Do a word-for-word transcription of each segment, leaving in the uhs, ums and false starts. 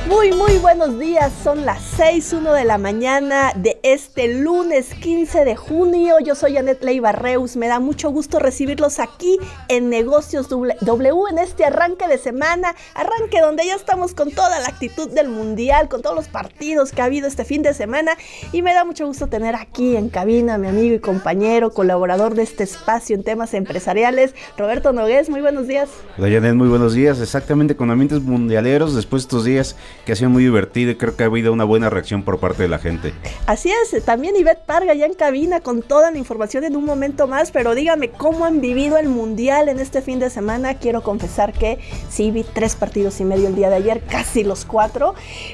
Muy, muy buenos días, son las seis uno de la mañana de este lunes quince de junio. Yo soy Anet Leiva Reus, me da mucho gusto recibirlos aquí en Negocios W en este arranque de semana, arranque donde ya estamos con toda la actitud del Mundial, con todos los partidos que ha habido este fin de semana, y me da mucho gusto tener aquí en cabina a mi amigo y compañero, colaborador de este espacio en temas empresariales, Roberto Nogués. Muy buenos días. Hola Anet, muy buenos días, exactamente con ambientes mundialeros después de estos días que ha sido muy divertido y creo que ha habido una buena reacción por parte de la gente. Así es, también Ivette Parga ya en cabina con toda la información en un momento más, pero dígame cómo han vivido el Mundial en este fin de semana. Quiero confesar que sí vi tres partidos y medio el día de ayer, casi los cuatro,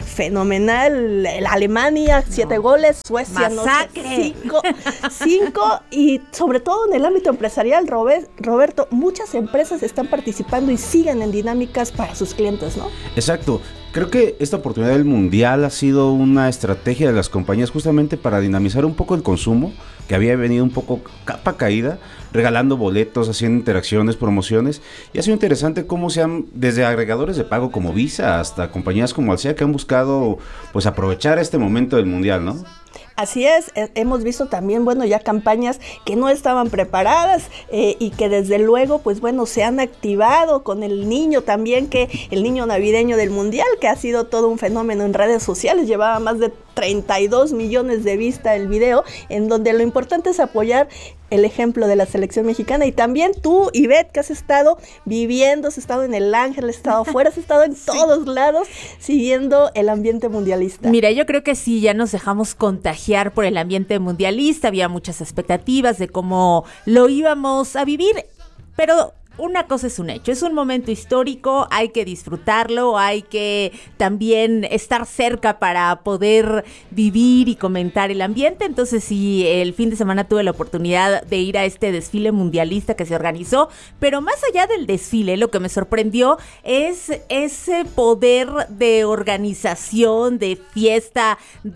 fenomenal, Alemania, siete no. goles, Suecia, masacre, noche, cinco, cinco, y sobre todo en el ámbito empresarial, Robert, Roberto, muchas empresas están participando y siguen en dinámicas para sus clientes, ¿no? Exacto. Creo que esta oportunidad del Mundial ha sido una estrategia de las compañías justamente para dinamizar un poco el consumo, que había venido un poco capa caída, regalando boletos, haciendo interacciones, promociones, y ha sido interesante cómo se han, desde agregadores de pago como Visa hasta compañías como Alsea, que han buscado pues aprovechar este momento del Mundial, ¿no? Así es, eh, hemos visto también, bueno, ya campañas que no estaban preparadas eh, y que desde luego, pues bueno, se han activado con el niño también, que el niño navideño del Mundial, que ha sido todo un fenómeno en redes sociales, llevaba más de treinta y dos millones de vistas el video, en donde lo importante es apoyar el ejemplo de la selección mexicana. Y también tú, Ivette, que has estado viviendo, has estado en el Ángel, has estado afuera, has estado en sí. todos lados siguiendo el ambiente mundialista. Mira, yo creo que sí, ya nos dejamos contagiar por el ambiente mundialista, había muchas expectativas de cómo lo íbamos a vivir, pero una cosa es un hecho, es un momento histórico, hay que disfrutarlo, hay que también estar cerca para poder vivir y comentar el ambiente. Entonces sí, el fin de semana tuve la oportunidad de ir a este desfile mundialista que se organizó, pero más allá del desfile, lo que me sorprendió es ese poder de organización, de fiesta,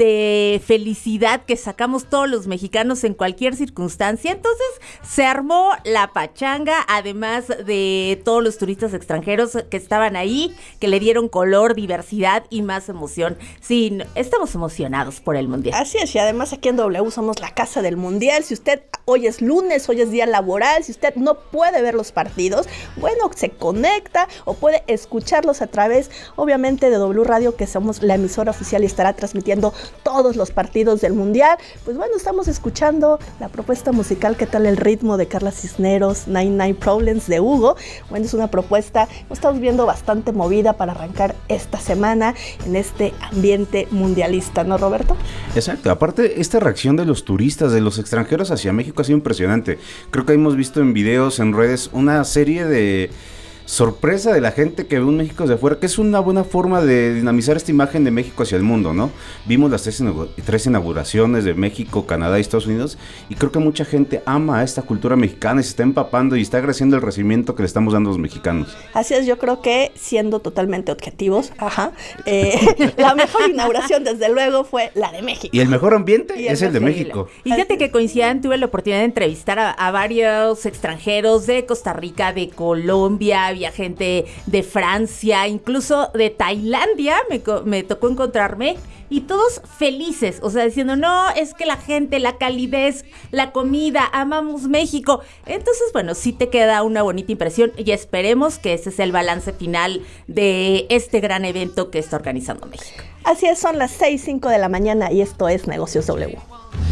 de felicidad que sacamos todos los mexicanos en cualquier circunstancia. Entonces se armó la pachanga, además de todos los turistas extranjeros que estaban ahí, que le dieron color, diversidad y más emoción. Sí, estamos emocionados por el Mundial. Así es, y además aquí en W somos la casa del Mundial. Si usted, hoy es lunes, hoy es día laboral, si usted no puede ver los partidos, bueno, se conecta o puede escucharlos a través, obviamente, de W Radio, que somos la emisora oficial y estará transmitiendo todos los partidos del Mundial. Pues bueno, estamos escuchando la propuesta musical, ¿qué tal el ritmo de Carla Cisneros, Nine Nine Problems de Hugo? Bueno, es una propuesta, estamos viendo bastante movida para arrancar esta semana en este ambiente mundialista, ¿no, Roberto? Exacto, aparte esta reacción de los turistas, de los extranjeros hacia México ha sido impresionante. Creo que hemos visto en videos, en redes, una serie de sorpresa de la gente que ve un México desde afuera, que es una buena forma de dinamizar esta imagen de México hacia el mundo, ¿no? Vimos las tres, tres inauguraciones de México, Canadá y Estados Unidos, y creo que mucha gente ama a esta cultura mexicana y se está empapando y está creciendo el recibimiento que le estamos dando a los mexicanos. Así es, yo creo que siendo totalmente objetivos, ajá, eh, la mejor inauguración desde luego fue la de México. Y el mejor ambiente y es el, el de México. Y fíjate que coincidan, tuve la oportunidad de entrevistar a, a varios extranjeros de Costa Rica, de Colombia, había gente de Francia, incluso de Tailandia, me, me tocó encontrarme, y todos felices, o sea, diciendo, no, es que la gente, la calidez, la comida, amamos México. Entonces, bueno, sí te queda una bonita impresión y esperemos que ese sea el balance final de este gran evento que está organizando México. Así es, son las seis cinco de la mañana y esto es Negocios W.